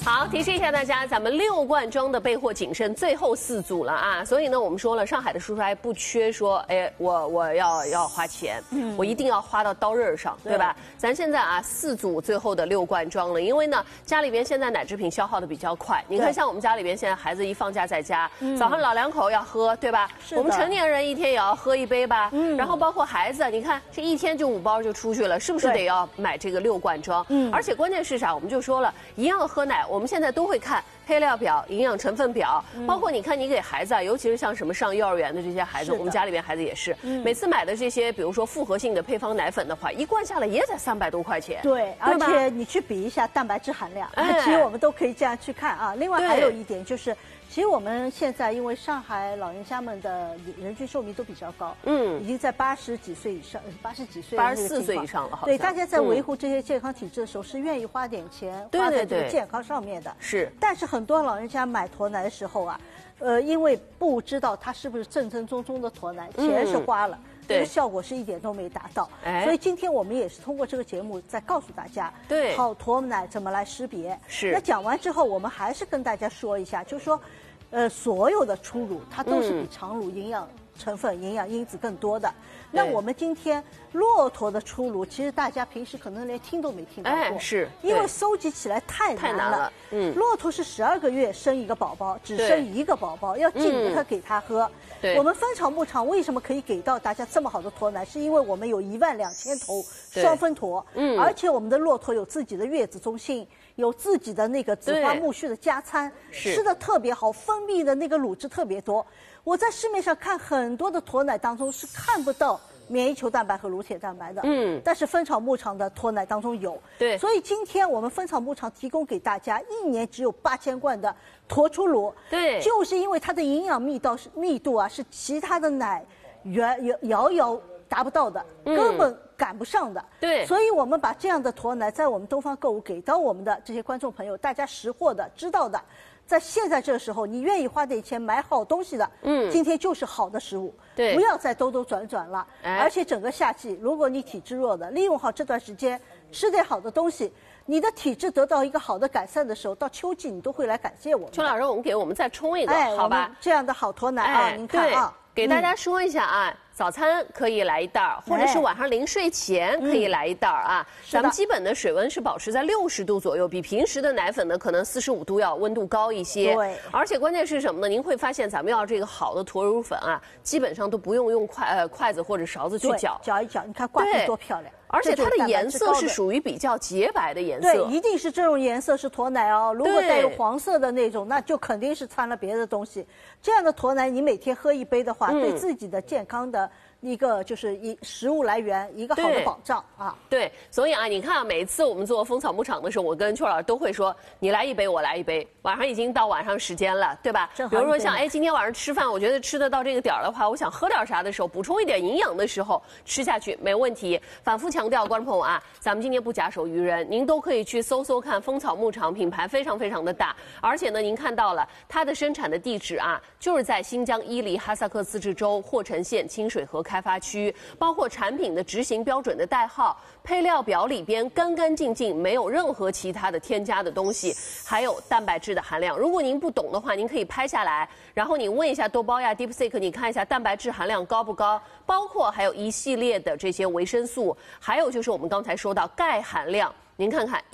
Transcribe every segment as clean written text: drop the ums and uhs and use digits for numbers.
好，提示一下大家，咱们6罐装的备货谨慎，最后4组了啊！所以呢，我们说了，上海的叔叔还不缺说，哎，我要花钱，我一定要花到刀刃上，对吧？咱现在啊，4组最后的6罐装了，因为呢，家里边现在奶制品消耗的比较快。你看，像我们家里边现在孩子一放假在家，早上老两口要喝，对吧？我们成年人一天也要喝1杯吧。然后包括孩子，你看这一天就5包就出去了，是不是得要买这个6罐装？而且关键是啥？我们就说了，一样的喝奶，我们现在都会看配料表、营养成分表，包括你看你给孩子啊，尤其是像什么上幼儿园的这些孩子，我们家里边孩子也是，每次买的这些，比如说复合性的配方奶粉的话，一罐下来也才300多块钱。 对，而且你去比一下蛋白质含量，其实我们都可以这样去看啊。另外还有一点就是。其实我们现在因为上海老人家们的人均寿命都比较高，已经在80几岁以上，80几岁、 84岁以上了，好像。 对，大家在维护这些健康体质的时候，是愿意花点钱花在这个健康上面的。 是。 但是很多老人家买驼奶的时候啊，因为不知道它是不是正正宗宗的驼奶，钱是花了。这个效果是一点都没达到，所以今天我们也是通过这个节目在告诉大家，好驼奶怎么来识别。 是。 那讲完之后，我们还是跟大家说一下，就是说，所有的初乳它都是比常乳营养成分、营养因子更多的。那我们今天骆驼的初乳，其实大家平时可能连听都没听到过， 是因为搜集起来太难了。骆驼是12个月生一个宝宝，只生1个宝宝，要尽可给他喝。我们蜂巢牧场为什么可以给到大家这么好的驼奶？是因为我们有12000头双分驼，而且我们的骆驼有自己的月子中心，有自己的那个紫花苜蓿的加餐，吃的特别好，分泌的那个乳汁特别多。我在市面上看很多的驼奶当中是看不到免疫球蛋白和乳铁蛋白的，但是蜂巢牧场的驼奶当中有。所以今天我们蜂巢牧场提供给大家1年只有8000罐的驼初乳，就是因为它的营养密度啊是其他的奶遥遥达不到的，根本赶不上的。所以我们把这样的驼奶在我们东方购物给到我们的这些观众朋友，大家识货的、知道的。在现在这个时候，你愿意花点钱买好东西的，今天就是好的食物，不要再兜兜转转了。而且整个夏季，如果你体质弱的，利用好这段时间，吃点好的东西，你的体质得到一个好的改善的时候，到秋季你都会来感谢我们。 邱老师，我们给我们再冲一个，好吧？ 这样的好驼奶啊，您看啊， 给大家说一下啊。早餐可以来1袋，或者是晚上临睡前可以来1袋啊。咱们基本的水温是保持在60度左右，比平时的奶粉呢可能45度要温度高一些。而且关键是什么呢？您会发现咱们要这个好的驼乳粉啊，基本上都不用筷子或者勺子去搅， 搅一搅，你看挂壁多漂亮。 而且它的颜色是属于比较洁白的颜色， 对，一定是这种颜色是驼奶哦。如果带有黄色的那种，那就肯定是掺了别的东西。这样的驼奶，你每天喝1杯的话，对自己的健康的一个就是食物来源一个好的保障啊。 对，所以啊，你看每次我们做蜂巢牧场的时候，我跟邱老师都会说，你来1杯，我来1杯。晚上已经到晚上时间了，对吧？比如说像今天晚上吃饭，我觉得吃得到这个点儿的话，我想喝点啥的时候，补充一点营养的时候，吃下去没问题。反复强调，观众朋友啊，咱们今天不假手于人，您都可以去搜看蜂巢牧场，品牌非常非常的大，而且呢，您看到了它的生产的地址啊，就是在新疆伊犁哈萨克自治州霍城县清水河开发区，包括产品的执行标准的代号，配料表里边干干净净，没有任何其他的添加的东西，还有蛋白质的含量。如果您不懂的话，您可以拍下来，然后你问一下豆包呀、DeepSeek， 你看一下蛋白质含量高不高，包括还有一系列的这些维生素，还有就是我们刚才说到钙含量。您看看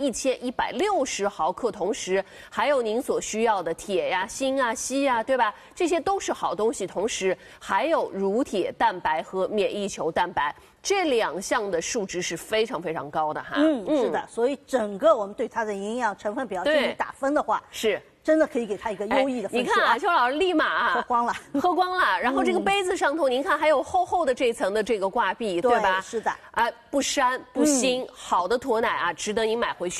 1160毫克，同时还有您所需要的铁呀、锌啊、硒呀，对吧？这些都是好东西，同时还有乳铁蛋白和免疫球蛋白，这2项的数值是非常非常高的哈。 是的，所以整个我们对它的营养成分表进行打分的话， 是。 真的可以给他一个优异的分数。 你看啊，邱老师立马喝光了， 喝光了。然后这个杯子上头，您看还有厚厚的这层的这个挂壁，对吧？ 是的。 不膻不腥，好的驼奶啊，值得您买回去。